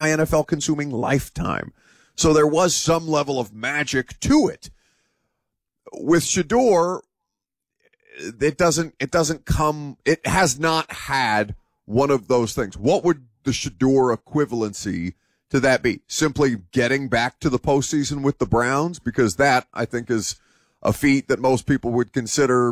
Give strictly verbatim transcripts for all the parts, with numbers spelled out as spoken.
my N F L consuming lifetime. So there was some level of magic to it. With Shedeur, it doesn't, it doesn't come, it has not had one of those things. What would the Shedeur equivalency to that be? Simply getting back to the postseason with the Browns? Because that, I think, is a feat that most people would consider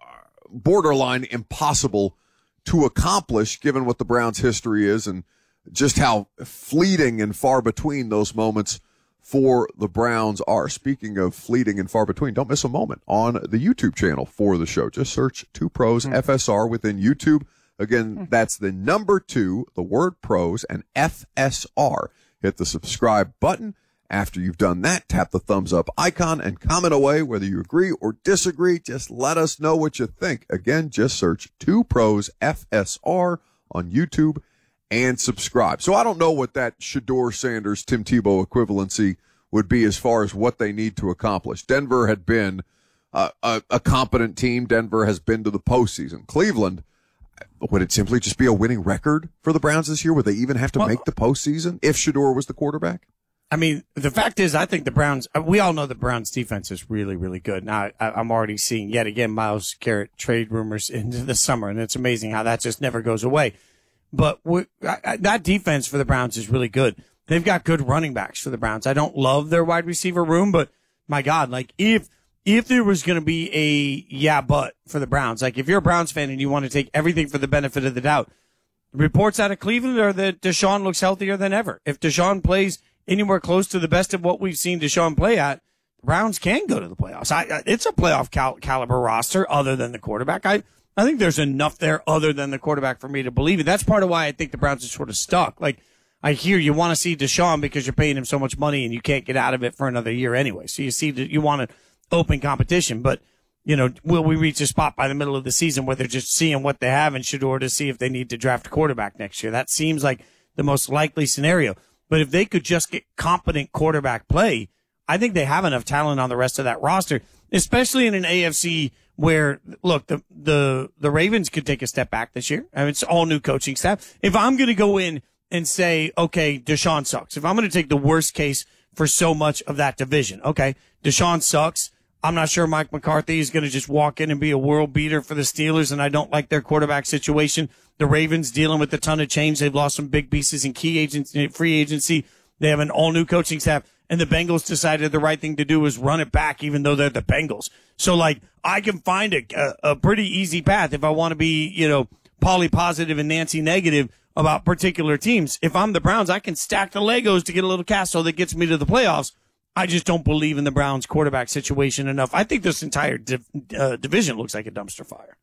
borderline impossible to accomplish, given what the Browns' history is and just how fleeting and far between those moments for the Browns are. Speaking of fleeting and far between, don't miss a moment on the YouTube channel for the show. Just search Two Pros mm. F S R within YouTube. Again, that's the number two, the word pros, and F S R. Hit the subscribe button. After you've done that, tap the thumbs up icon and comment away whether you agree or disagree. Just let us know what you think. Again, just search Two Pros F S R on YouTube and subscribe. So I don't know what that Shedeur Sanders, Tim Tebow equivalency would be as far as what they need to accomplish. Denver had been uh, a, a competent team. Denver has been to the postseason. Cleveland, would it simply just be a winning record for the Browns this year? Would they even have to well, make the postseason if Shedeur was the quarterback? I mean, the fact is, I think the Browns, we all know the Browns defense is really, really good. Now, I, I'm already seeing yet again Myles Garrett trade rumors into the summer, and it's amazing how that just never goes away. But we, I, that defense for the Browns is really good. They've got good running backs for the Browns. I don't love their wide receiver room, but my God, like if, if there was going to be a yeah, but for the Browns, like if you're a Browns fan and you want to take everything for the benefit of the doubt, reports out of Cleveland are that Deshaun looks healthier than ever. If Deshaun plays anywhere close to the best of what we've seen Deshaun play at, the Browns can go to the playoffs. I, it's a playoff cal- caliber roster other than the quarterback. I, I think there's enough there other than the quarterback for me to believe it. That's part of why I think the Browns are sort of stuck. Like, I hear you want to see Deshaun because you're paying him so much money and you can't get out of it for another year anyway. So you see, you want an open competition, but you know, will we reach a spot by the middle of the season where they're just seeing what they have in Shedeur to see if they need to draft a quarterback next year? That seems like the most likely scenario. But if they could just get competent quarterback play, I think they have enough talent on the rest of that roster, especially in an A F C where, look, the, the, the Ravens could take a step back this year. I mean, it's all new coaching staff. If I'm going to go in and say, okay, Deshaun sucks, if I'm going to take the worst case for so much of that division, okay, Deshaun sucks. I'm not sure Mike McCarthy is going to just walk in and be a world beater for the Steelers, and I don't like their quarterback situation. The Ravens dealing with a ton of change. They've lost some big pieces in key agency, free agency. They have an all-new coaching staff, and the Bengals decided the right thing to do is run it back, even though they're the Bengals. So, like, I can find a, a, a pretty easy path if I want to be, you know, Polly positive and Nancy negative about particular teams. If I'm the Browns, I can stack the Legos to get a little castle that gets me to the playoffs. I just don't believe in the Browns quarterback situation enough. I think this entire div, uh, division looks like a dumpster fire.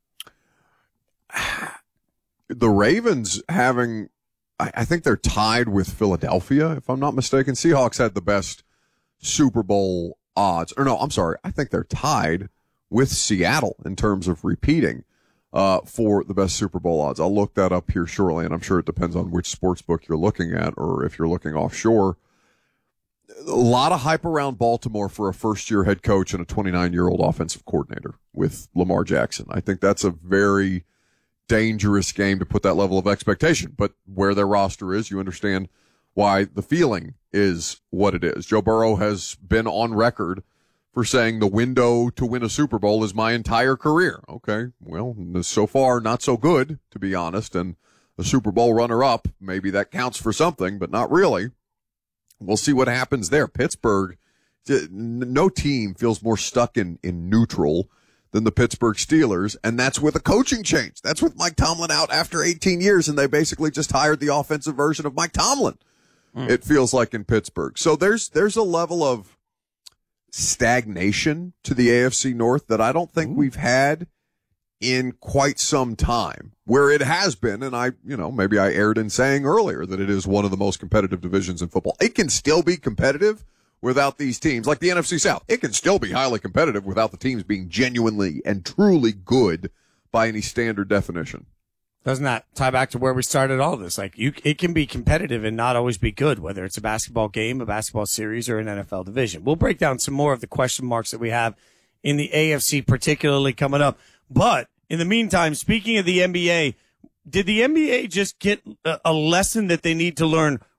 The Ravens having, I, I think they're tied with Philadelphia, if I'm not mistaken. Seahawks had the best Super Bowl odds. Or no, I'm sorry. I think they're tied with Seattle in terms of repeating uh, for the best Super Bowl odds. I'll look that up here shortly, and I'm sure it depends on which sports book you're looking at or if you're looking offshore. A lot of hype around Baltimore for a first-year head coach and a twenty-nine-year-old offensive coordinator with Lamar Jackson. I think that's a very dangerous game to put that level of expectation. But where their roster is, you understand why the feeling is what it is. Joe Burrow has been on record for saying the window to win a Super Bowl is my entire career. Okay, well, so far not so good, to be honest. And a Super Bowl runner-up, maybe that counts for something, but not really. We'll see what happens there. Pittsburgh, no team feels more stuck in, in neutral than the Pittsburgh Steelers, and that's with a coaching change. That's with Mike Tomlin out after eighteen years, and they basically just hired the offensive version of Mike Tomlin, mm. it feels like, in Pittsburgh. So there's there's a level of stagnation to the A F C North that I don't think Ooh. we've had in quite some time, where it has been, and I, you know, maybe I erred in saying earlier that it is one of the most competitive divisions in football. It can still be competitive without these teams, like the N F C South. It can still be highly competitive without the teams being genuinely and truly good by any standard definition. Doesn't that tie back to where we started all this? Like, you, it can be competitive and not always be good, whether it's a basketball game, a basketball series, or an N F L division. We'll break down some more of the question marks that we have in the A F C, particularly coming up. But in the meantime, speaking of the N B A, did the N B A just get a lesson that they need to learn